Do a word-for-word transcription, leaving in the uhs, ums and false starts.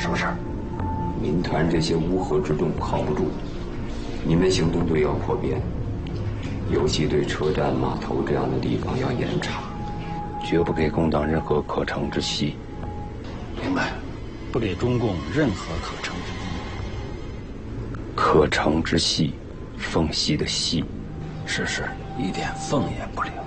什么事儿？ 民团这些乌合之众靠不住，你们行动队要扩编，尤其对车站、码头这样的地方要严查，绝不给共党任何可乘之隙。 明白， 不给中共任何可乘之隙。 可乘之隙，缝隙的隙。 是是，一点缝也不留。